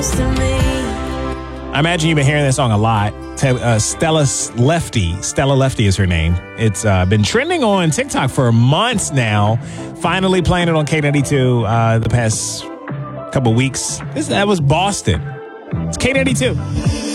I imagine you've been hearing this song a lot. Stella Lefty is her name. It's been trending on TikTok for months now. Finally playing it on K92 the past couple weeks. That was Boston. It's K92.